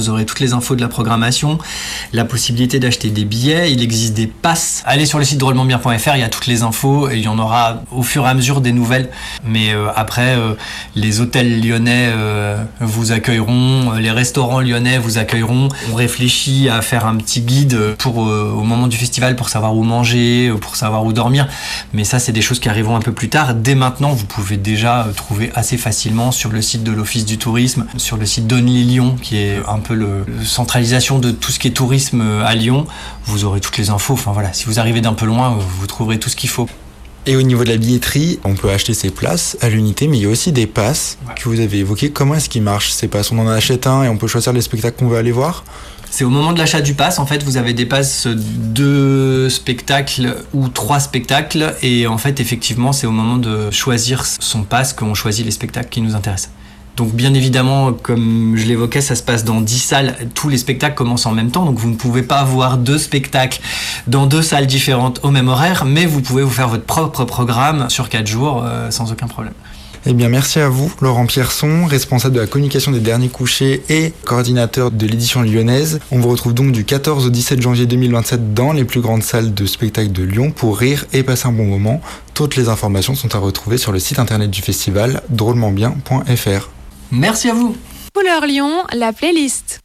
vous aurez toutes les infos de la programmation, la possibilité d'acheter des billets, il existe des passes. Allez sur le site drôlementbien.fr, il y a toutes les infos et il y en aura au fur et à mesure des nouvelles. Mais après, les hôtels lyonnais vous accueilleront, les restaurants lyonnais vous accueilleront. On réfléchit à faire un petit guide pour au moment du festival pour savoir où manger, pour savoir où dormir. Mais ça, c'est des choses qui arriveront un peu plus tard. Dès maintenant, vous pouvez déjà trouver assez facilement sur le site de l'Office du tourisme, sur le site d'Only Lyon, qui est un peu la centralisation de tout ce qui est tourisme à Lyon. Vous aurez toutes les infos. Enfin voilà, si vous arrivez d'un peu loin, vous trouverez tout ce qu'il faut. Et au niveau de la billetterie, on peut acheter ses places à l'unité, mais il y a aussi des passes que vous avez évoquées. Comment est-ce qu'ils marchent ces passes? On en achète un et on peut choisir les spectacles qu'on veut aller voir? C'est au moment de l'achat du pass, en fait, vous avez des passes 2 spectacles ou 3 spectacles. Et en fait, effectivement, c'est au moment de choisir son pass qu'on choisit les spectacles qui nous intéressent. Donc bien évidemment, comme je l'évoquais, ça se passe dans 10 salles. Tous les spectacles commencent en même temps, donc vous ne pouvez pas voir 2 spectacles dans 2 salles différentes au même horaire, mais vous pouvez vous faire votre propre programme sur 4 jours sans aucun problème. Eh bien, merci à vous, Laurent Pierson, responsable de la communication des Derniers Couchés et coordinateur de l'édition lyonnaise. On vous retrouve donc du 14 au 17 janvier 2027 dans les plus grandes salles de spectacle de Lyon pour rire et passer un bon moment. Toutes les informations sont à retrouver sur le site internet du festival drôlementbien.fr. Merci à vous. Couleur Lyon, la playlist.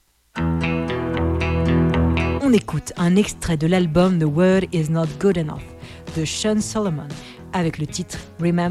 On écoute un extrait de l'album The World Is Not Good Enough de Sean Solomon avec le titre Remember.